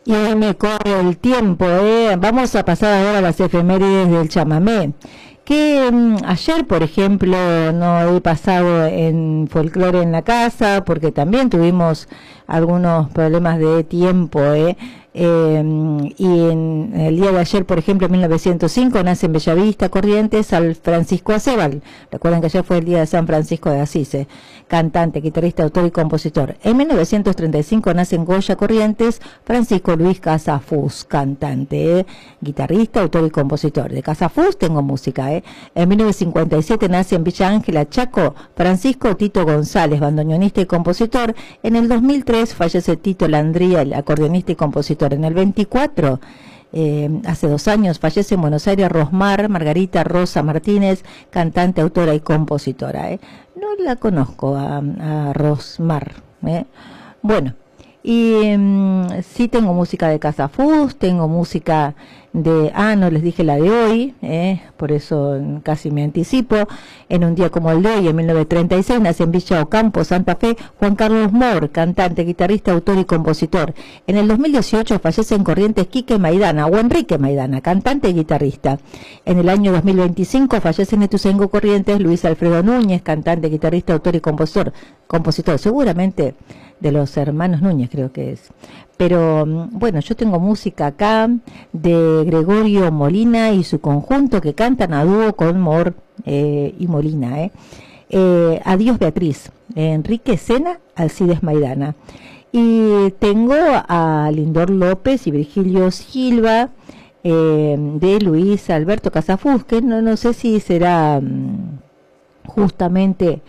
Y hoy me corre el tiempo, ¿eh? Vamos a pasar ahora a las efemérides del chamamé. Que ayer, por ejemplo, no he pasado en folclore en la casa, porque también tuvimos algunos problemas de tiempo, y en el día de ayer, por ejemplo, en 1905, nace en Bellavista, Corrientes, al Francisco Acebal. Recuerden que ayer fue el día de San Francisco de Asís, cantante, guitarrista, autor y compositor. En 1935 nace en Goya, Corrientes, Francisco Luis Casafús, cantante, guitarrista, autor y compositor. De Casafús tengo música, En 1957 nace en Villa Ángela, Chaco, Francisco Tito González, bandoneonista y compositor. En el 2003 fallece Tito Landría, el acordeonista y compositor. En el 24, hace 2 años, fallece en Buenos Aires Rosmar Margarita Rosa Martínez, cantante, autora y compositora. No la conozco a Rosmar. Bueno, y sí tengo música de Casafús, tengo música de, no les dije la de hoy, por eso casi me anticipo. En un día como el de hoy, en 1936, nace en Villa Ocampo, Santa Fe, Juan Carlos Mor, cantante, guitarrista, autor y compositor. En el 2018 fallece en Corrientes Quique Maidana, o Enrique Maidana, cantante y guitarrista. En el año 2025 fallece en Ituzaingó, Corrientes, Luis Alfredo Núñez, cantante, guitarrista, autor y compositor, seguramente de los hermanos Núñez, creo que es. Pero bueno, yo tengo música acá de Gregorio Molina y su conjunto, que cantan a dúo con Mor y Molina. Adiós Beatriz, Enrique Sena, Alcides Maidana. Y tengo a Lindor López y Virgilio Silva, de Luis Alberto Casafús, que no sé si será justamente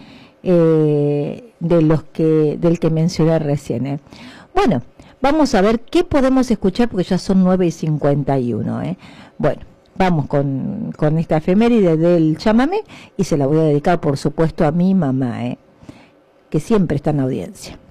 del que mencioné recién. Bueno, vamos a ver qué podemos escuchar, porque ya son 9:51. Bueno, vamos con esta efeméride del chamamé, y se la voy a dedicar, por supuesto, a mi mamá, que siempre está en audiencia.